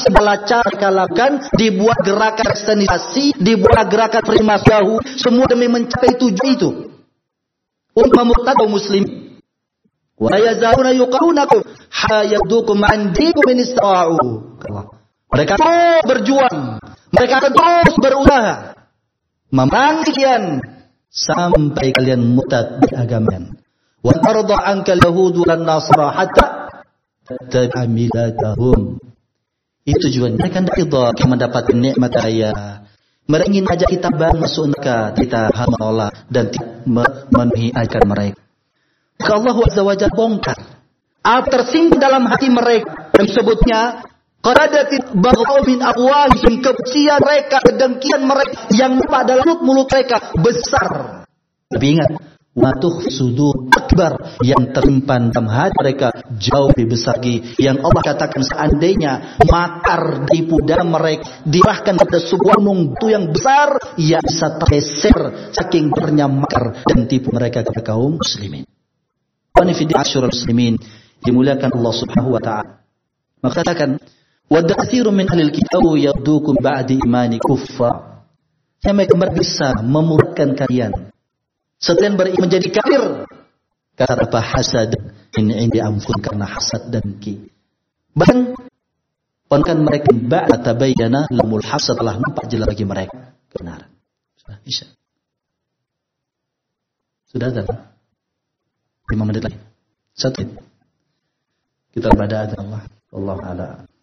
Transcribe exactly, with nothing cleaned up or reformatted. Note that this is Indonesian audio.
segala cara mereka lakukan, dibuat gerakan ekstenisasi, dibuat gerakan prima yahu, semua demi mencapai tujuan itu. Untuk memurtad kaum muslim. Wa yazaluna yuqalunakum hayadukum an dinikum in ista'u. Mereka terus berjuang, mereka terus berusaha memerangi kalian sampai kalian murtad dari agamanya. Wa tarda anka al-yahud wan nasara hatta tattabi'a millatahum. Itu tujuan mereka ridha yang mendapatkan nikmat raya. Mereka ingin ajak kita bang masuk neraka, kita menolak dan memenuhi ajaran mereka. Maka Allah Azza wa Jalla bongkar apa tersinggung dalam hati mereka, yang disebutnya qadatit baghdha min aqwalihim, kebencian mereka, kedengkian mereka yang pada mulut-mulut mereka besar. Tapi ingat, wa tukhsudu akbar, yang tersimpan dalam hati mereka jauh lebih besar lagi. Yang Allah katakan seandainya makar tipu daya mereka dirahkan pada sebuah gunung yang besar, ia bisa tergeser saking besarnya makar dan tipu mereka kepada kaum muslimin. Wa nifidi asyurul muslimin, dimuliakan Allah Subhanahu wa taala. Maka katakan wa katsirun min ahlil kitab yardukum ba'di imani kuffar. Yang mereka bisa memurtadkan kalian setelah beriman menjadi kafir. Kata apa? Hasad in indi anfusihim, karena hasad dan ki. Bahkan kan mereka ba'da tabayyana lamul hasad, telah nampak jelas bagi mereka kebenaran. Sudah bisa. Sudah ada lima menit lagi. Satu. Kita berada ada Allah. Allah Ta'ala.